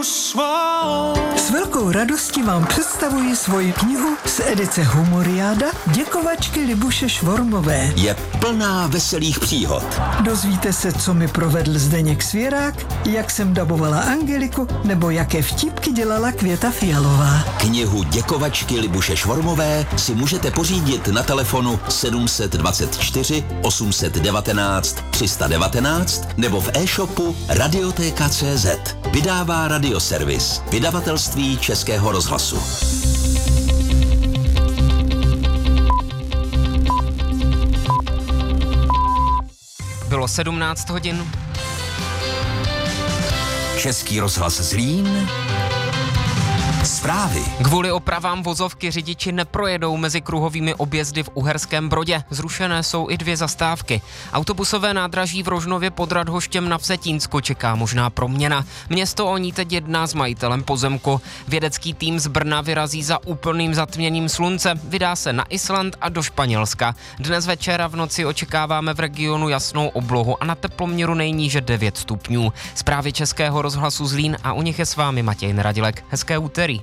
S velkou radostí vám představuji svoji knihu z edice Humoriáda Děkovačky Libuše Švormové. Je plná veselých příhod. Dozvíte se, co mi provedl Zdeněk Svěrák, jak jsem dabovala Angeliku, nebo jaké vtipky dělala Květa Fialová. Knihu Děkovačky Libuše Švormové si můžete pořídit na telefonu 724 819 319 nebo v e-shopu Radioteka.cz. Vydává Radioservis, vydavatelství Českého rozhlasu. Bylo 17 hodin. Český rozhlas Zlín. Zprávy. Kvůli opravám vozovky řidiči neprojedou mezi kruhovými objezdy v Uherském Brodě. Zrušené jsou i 2 zastávky. Autobusové nádraží v Rožnově pod Radhoštěm na Vsetínsku čeká možná proměna. Město o ní teď jedná s majitelem pozemku. Vědecký tým z Brna vyrazí za úplným zatměním slunce. Vydá se na Island a do Španělska. Dnes večer a v noci očekáváme v regionu jasnou oblohu a na teploměru nejníže 9 stupňů. Zprávy Českého rozhlasu Zlín a u nich je s vámi Matěj Neradilek. Hezké úterý.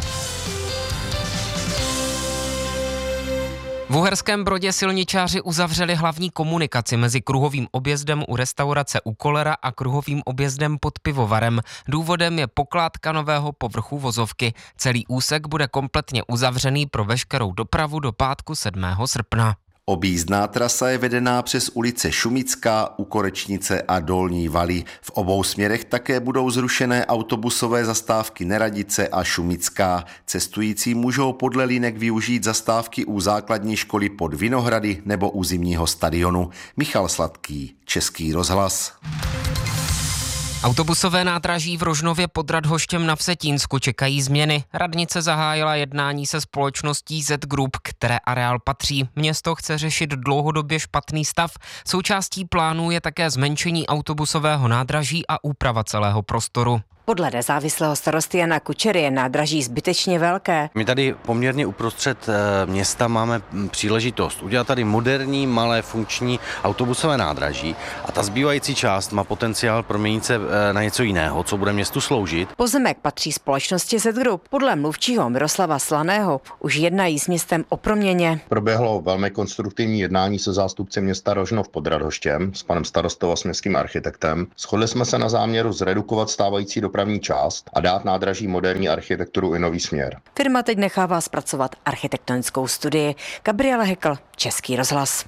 V Uherském Brodě silničáři uzavřeli hlavní komunikaci mezi kruhovým objezdem u restaurace u Kolera a kruhovým objezdem pod pivovarem. Důvodem je pokládka nového povrchu vozovky. Celý úsek bude kompletně uzavřený pro veškerou dopravu do pátku 7. srpna. Objízdná trasa je vedená přes ulice Šumická, u Korečnice a Dolní Valy. V obou směrech také budou zrušené autobusové zastávky Neradice a Šumická. Cestující můžou podle linek využít zastávky u základní školy pod Vinohrady nebo u zimního stadionu. Michal Sladký, Český rozhlas. Autobusové nádraží v Rožnově pod Radhoštěm na Vsetínsku čekají změny. Radnice zahájila jednání se společností Z Group, které areál patří. Město chce řešit dlouhodobě špatný stav. Součástí plánu je také zmenšení autobusového nádraží a úprava celého prostoru. Podle nezávislého starosty Jana Kučery je nádraží zbytečně velké. My tady poměrně uprostřed města máme příležitost udělat tady moderní, malé, funkční autobusové nádraží a ta zbývající část má potenciál proměnit se na něco jiného, co bude městu sloužit. Pozemek patří společnosti Z Group. Podle mluvčího Miroslava Slaného už jednají s městem o proměně. Proběhlo velmi konstruktivní jednání se zástupci města Rožnov pod Radhoštěm s panem starostou a s městským architektem. Shodli jsme se na záměru zredukovat stávající dopravní část a dát nádraží moderní architekturu i nový směr. Firma teď nechává zpracovat architektonickou studii. Gabriela Hekl, Český rozhlas.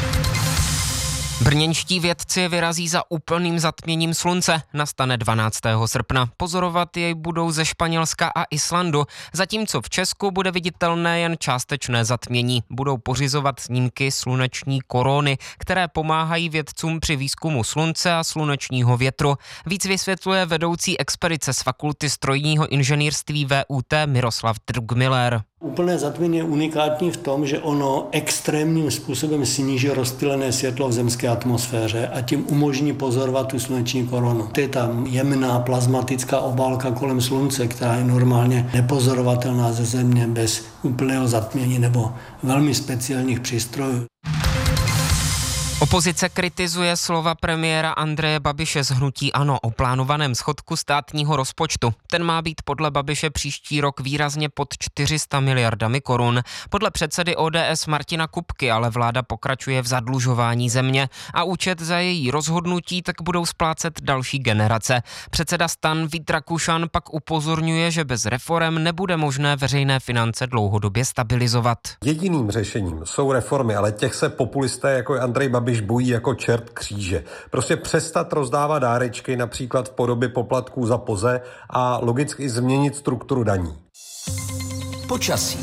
Brněnští vědci vyrazí za úplným zatměním slunce. Nastane 12. srpna. Pozorovat jej budou ze Španělska a Islandu, zatímco v Česku bude viditelné jen částečné zatmění. Budou pořizovat snímky sluneční korony, které pomáhají vědcům při výzkumu slunce a slunečního větru. Víc vysvětluje vedoucí expedice z Fakulty strojního inženýrství VUT Miroslav Drugmiller. Úplné zatmění je unikátní v tom, že ono extrémním způsobem sníží rozptýlené světlo v zemské atmosféře a tím umožní pozorovat tu sluneční korunu. To je tam jemná plazmatická obálka kolem slunce, která je normálně nepozorovatelná ze země bez úplného zatmění nebo velmi speciálních přístrojů. Opozice kritizuje slova premiéra Andreje Babiše z hnutí ANO o plánovaném schodku státního rozpočtu. Ten má být podle Babiše příští rok výrazně pod 400 miliardami korun. Podle předsedy ODS Martina Kupky ale vláda pokračuje v zadlužování země a účet za její rozhodnutí tak budou splácet další generace. Předseda STAN Vít Rakušan pak upozorňuje, že bez reforem nebude možné veřejné finance dlouhodobě stabilizovat. Jediným řešením jsou reformy, ale těch se populisté jako je Andrej Babiš bojí jako čert kříže. Prostě přestat rozdávat dárečky například v podobě poplatků za POZE a logicky změnit strukturu daní. Počasí.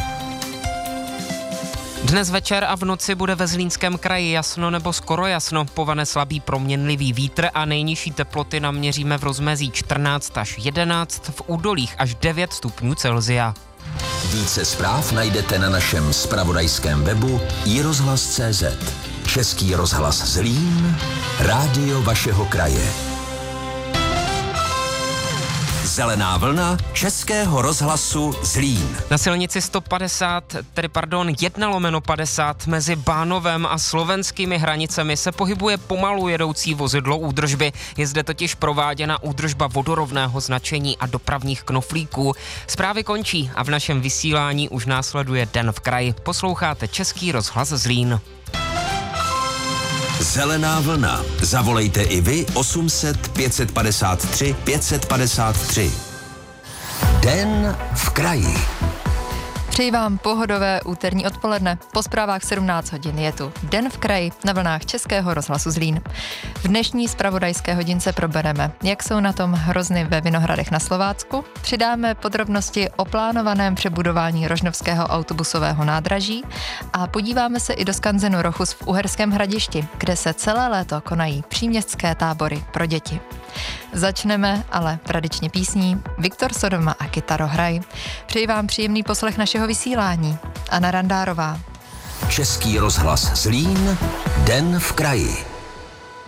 Dnes večer a v noci bude ve Zlínském kraji jasno nebo skoro jasno. Povane slabý proměnlivý vítr a nejnižší teploty naměříme v rozmezí 14 až 11, v údolích až 9 stupňů Celsia. Více zpráv najdete na našem zpravodajském webu iRozhlas.cz. Český rozhlas Zlín, rádio vašeho kraje. Zelená vlna Českého rozhlasu Zlín. Na silnici 1/50 mezi Bánovem a slovenskými hranicemi se pohybuje pomalu jedoucí vozidlo údržby. Je zde totiž prováděna údržba vodorovného značení a dopravních knoflíků. Zprávy končí a v našem vysílání už následuje Den v kraji. Posloucháte Český rozhlas Zlín. Zelená vlna. Zavolejte i vy 800 553 553. Den v kraji. Přeji vám pohodové úterní odpoledne. Po zprávách 17 hodin je tu Den v kraji na vlnách Českého rozhlasu Zlín. V dnešní zpravodajské hodince probereme, jak jsou na tom hrozny ve Vinohradech na Slovácku, přidáme podrobnosti o plánovaném přebudování rožnovského autobusového nádraží a podíváme se i do skanzenu Rochus v Uherském Hradišti, kde se celé léto konají příměstské tábory pro děti. Začneme ale tradičně písní Viktor Sodoma a Kytarohraj. Přeji vám příjemný poslech našeho vysílání. Anna Randárová. Český rozhlas Zlín. Den v kraji.